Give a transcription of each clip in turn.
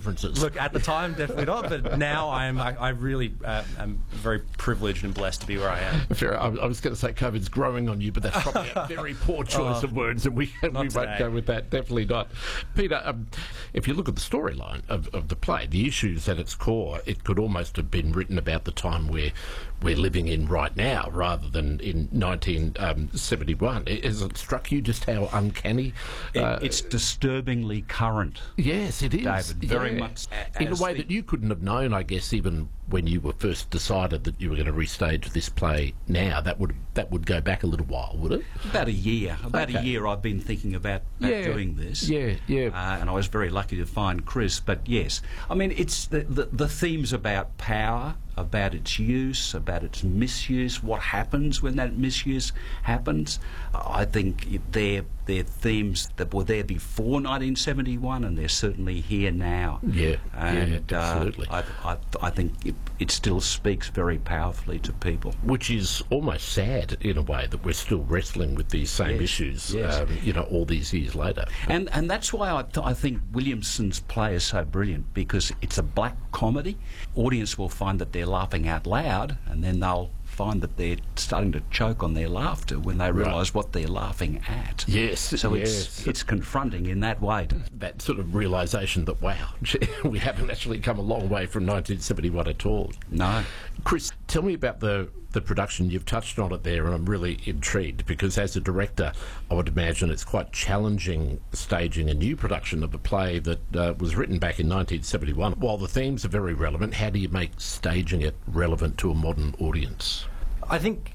differences. Look, at the time, definitely not, but now I really am very privileged and blessed to be where I am. Fair. I was going to say COVID's growing on you, but that's probably a very poor choice of words, and we won't go with that. Definitely not. Peter, if you look at the storyline of the play, the issues at its core, it could almost have been written about the time we're living in right now, rather than in 1971. Has it struck you just how uncanny? It's disturbingly current. Yes, it is, David. Very much. In a way that you couldn't have known, I guess, even when you were first decided that you were going to restage this play now. That would go back a little while, would it? About a year. A year I've been thinking about doing this. Yeah. And I was very lucky to find Chris. But yes, I mean, it's the themes about power, about its use, about its misuse, what happens when that misuse happens. I think they're themes that were there before 1971, and they're certainly here now. Yeah, and absolutely. I think it still speaks very powerfully to people. Which is almost sad, in a way, that we're still wrestling with these same issues, all these years later. And that's why I think Williamson's play is so brilliant, because it's a black comedy. Audience will find that they're laughing out loud, and then they'll find that they're starting to choke on their laughter when they realise what they're laughing at. Yes. So it's confronting in that way. That sort of realisation that, wow, we haven't actually come a long way from 1971 at all. No. Chris, tell me about the production. You've touched on it there, and I'm really intrigued, because as a director, I would imagine it's quite challenging staging a new production of a play that was written back in 1971. While the themes are very relevant, how do you make staging it relevant to a modern audience? I think,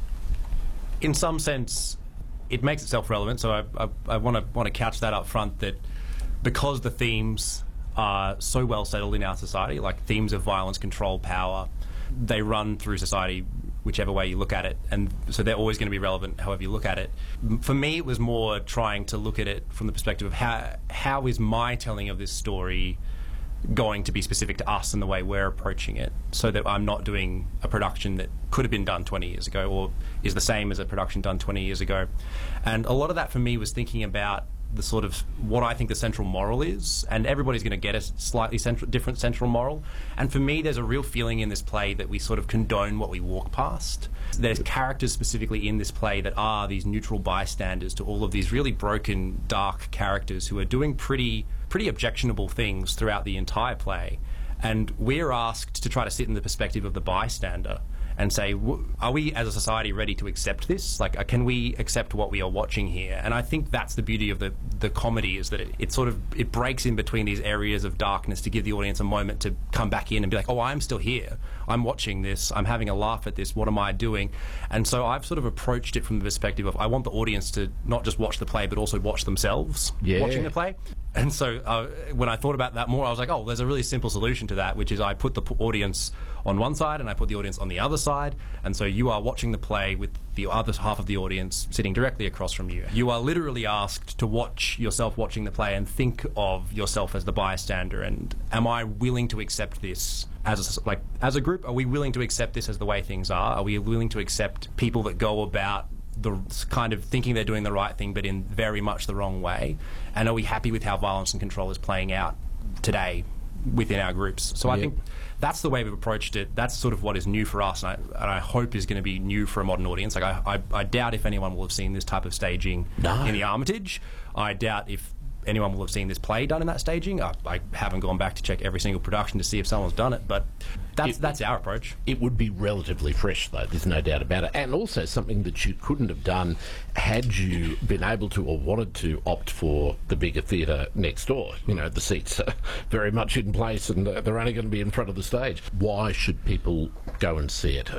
in some sense, it makes itself relevant. So I want to couch that up front, that because the themes are so well settled in our society, like themes of violence, control, power, they run through society whichever way you look at it, and so they're always going to be relevant however you look at it. For me, it was more trying to look at it from the perspective of how is my telling of this story going to be specific to us and the way we're approaching it, so that I'm not doing a production that could have been done 20 years ago or is the same as a production done 20 years ago. And a lot of that for me was thinking about the sort of what I think the central moral is, and everybody's going to get a slightly different central moral. And for me, there's a real feeling in this play that we sort of condone what we walk past. There's characters specifically in this play that are these neutral bystanders to all of these really broken, dark characters who are doing pretty objectionable things throughout the entire play. And we're asked to try to sit in the perspective of the bystander and say, are we as a society ready to accept this? Like, can we accept what we are watching here? And I think that's the beauty of the comedy, is that it breaks in between these areas of darkness to give the audience a moment to come back in and be like, oh, I'm still here. I'm watching this. I'm having a laugh at this. What am I doing? And so I've sort of approached it from the perspective of, I want the audience to not just watch the play, but also watch themselves watching the play. And so when I thought about that more, I was like, oh, there's a really simple solution to that, which is I put the audience on one side and I put the audience on the other side. And so you are watching the play with the other half of the audience sitting directly across from you. You are literally asked to watch yourself watching the play and think of yourself as the bystander. And am I willing to accept this as a group? Are we willing to accept this as the way things are? Are we willing to accept people that go about the kind of thinking they're doing the right thing but in very much the wrong way? And are we happy with how violence and control is playing out today within our groups? So I think that's the way we've approached it. That's sort of what is new for us, and I hope is going to be new for a modern audience. Like I doubt if anyone will have seen this type of staging in the Armitage. I doubt if anyone will have seen this play done in that staging. I haven't gone back to check every single production to see if someone's done it, but that's our approach. It would be relatively fresh, though, there's no doubt about it, and also something that you couldn't have done had you been able to or wanted to opt for the bigger theatre next door. You know, the seats are very much in place and they're only going to be in front of the stage. Why should people go and see it?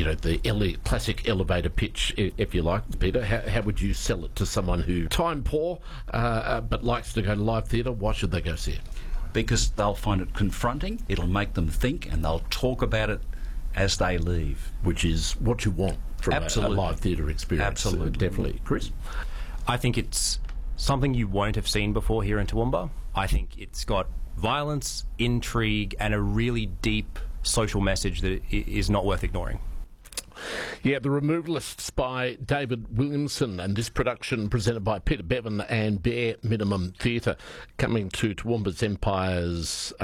The classic elevator pitch, if you like, Peter. How would you sell it to someone who time poor but likes to go to live theatre? Why should they go see it? Because they'll find it confronting, it'll make them think, and they'll talk about it as they leave. Which is what you want from a live theatre experience. Absolutely. Definitely. Chris? I think it's something you won't have seen before here in Toowoomba. I think it's got violence, intrigue, and a really deep social message that is not worth ignoring. Yeah, The Removalists by David Williamson, and this production presented by Peter Bevan and Bare Minimum Theatre, coming to Toowoomba's Empire's